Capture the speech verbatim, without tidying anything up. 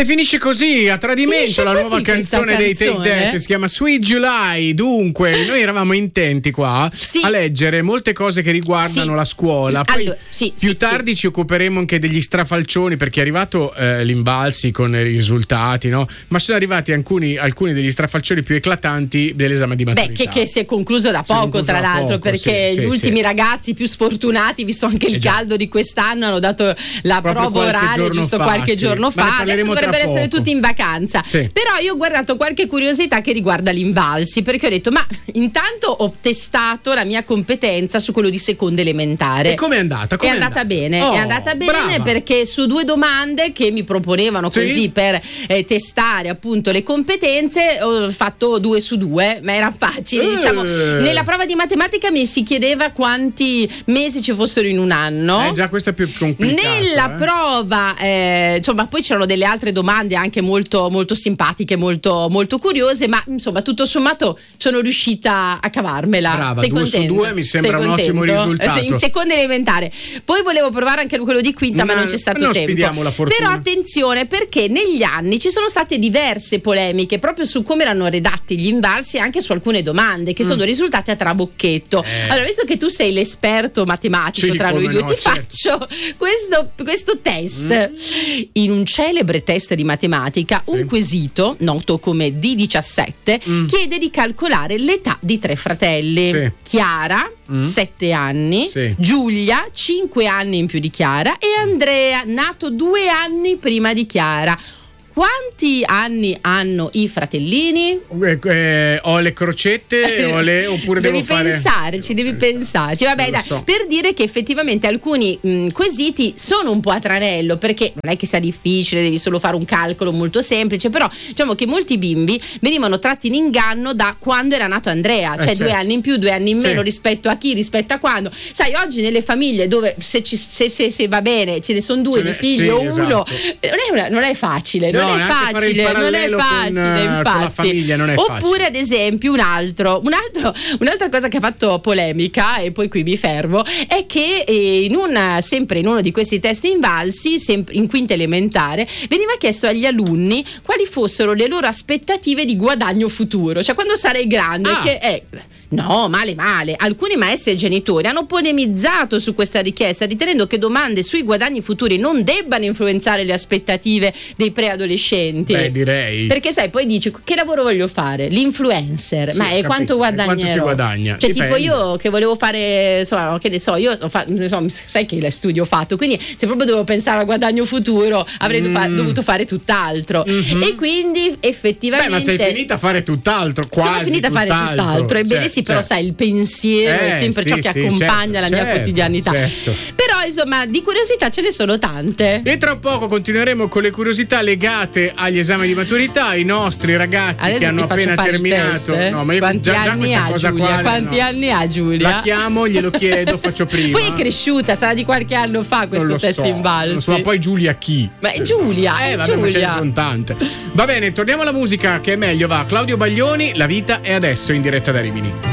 E finisce così, a tradimento, Finisce la così nuova canzone, questa dei Take canzone, That, eh? si chiama Sweet July. Dunque, noi eravamo intenti qua Sì. a leggere molte cose che riguardano Sì. la scuola. Poi Allora, sì, più sì, tardi sì. ci occuperemo anche degli strafalcioni, perché è arrivato eh, l'Invalsi con i risultati, no? Ma sono arrivati alcuni, alcuni degli strafalcioni più eclatanti dell'esame di Beh, maturità. che, che si è concluso da Si è poco, concluso tra da l'altro, poco, perché sì, gli sì, ultimi sì. ragazzi più sfortunati, visto anche il Eh già. caldo di quest'anno, hanno dato la Proprio prova qualche orale giorno giusto fa, qualche sì. giorno Ma ne fa. Adesso parleremo tra dovrebbero essere poco. tutti in vacanza. Sì. Però io ho guardato qualche curiosità che riguarda l'Invalsi, perché ho detto, ma intanto ho testato la mia competenza su quello di seconda elementare. E com'è andata? È Com'è andata bene, Oh, è andata bene brava. perché su due domande che mi proponevano Sì. così per eh, testare appunto le competenze ho fatto due su due, ma era facile. Eh. Diciamo, nella prova di matematica mi si chiedeva quanti mesi ci fossero in un anno. Eh, già questo è più complicato. Nella eh. prova, eh, insomma, poi c'erano delle altre domande anche molto, molto simpatiche, molto, molto curiose, ma insomma, tutto sommato sono riuscita a cavarmela. Brava, Sei due su contento? due mi sembra Sei un ottimo contento? risultato. Eh, sì, in seconda elementare. Poi volevo provare anche quello di quinta, ma No, non c'è stato non tempo. sfidiamo la fortuna. Però attenzione, perché negli anni ci sono state diverse polemiche proprio su come erano redatti gli Invalsi e anche su alcune domande che Mm. sono risultate a trabocchetto. Eh. Allora, visto che tu sei l'esperto matematico Sì, tra noi come due, no, ti certo. faccio questo, questo test. In un celebre test di matematica, Sì. un quesito noto come D diciassette Mm. chiede di calcolare l'età di tre fratelli. Sì. Chiara, Mm. sette anni, Sì. Giulia, cinque anni in più di Chiara, e Andrea, nato due anni prima di Chiara. Quanti anni hanno i fratellini? Eh, eh, ho le crocette o le, oppure devi devo fare pensarci, devi pensarci. Vabbè, Non lo dai, so. per dire che effettivamente alcuni mh, quesiti sono un po' a tranello, perché non è che sia difficile, devi solo fare un calcolo molto semplice, però diciamo che molti bimbi venivano tratti in inganno da quando era nato Andrea, cioè certo. due anni in più, due anni in Sì. meno rispetto a chi, rispetto a quando. Sai, oggi nelle famiglie dove se, ci, se, se, se va bene ce ne sono due Ce di ne- figli sì, o uno, esatto. eh, non, è una- non è facile, non No, è neanche fare il facile, non è parallelo con, facile, eh, con infatti. la famiglia non è Oppure facile. ad esempio un altro, un altro un'altra cosa che ha fatto polemica, e poi qui mi fermo, è che eh, in una, sempre in uno di questi test Invalsi, sempre in quinta elementare, veniva chiesto agli alunni quali fossero le loro aspettative di guadagno futuro, cioè quando sarai grande, Ah. che è no, male male. Alcuni maestri e genitori hanno polemizzato su questa richiesta, ritenendo che domande sui guadagni futuri non debbano influenzare le aspettative dei preadolescenti. Beh, direi. Perché sai, poi dici che lavoro voglio fare? L'influencer, Sì, ma ho è capito. quanto E guadagnerò? quanto si guadagna? Cioè, Dipende. tipo io che volevo fare, insomma, che ne so, io ho fatto, insomma, sai che studio ho fatto, quindi se proprio dovevo pensare al guadagno futuro avrei Mm. fa- dovuto fare tutt'altro. Mhm. E quindi effettivamente Beh, ma sei finita a fare tutt'altro, quasi sono finita a fare tutt'altro, ebbene Cioè, sì, però cioè. sai, il pensiero è Eh, sempre sì, ciò che sì, accompagna certo, la mia certo, quotidianità. certo. Però insomma, di curiosità ce ne sono tante. E tra poco continueremo con le curiosità legate agli esami di maturità. I nostri ragazzi Adesso che hanno ti faccio appena fare il terminato. test, eh? No, ma io Quanti già, già anni questa ha cosa Giulia? qua, Quanti no. anni ha Giulia? La chiamo, glielo chiedo, faccio prima. Poi è cresciuta, sarà di qualche anno fa Non questo lo test so, Invalsi. non so, ma poi Giulia chi? Ma è Giulia, Eh, è vabbè, ma ce ne Giulia. sono tante. Va bene, torniamo alla musica che è meglio, va. Claudio Baglioni, La vita è adesso, in diretta da Rimini.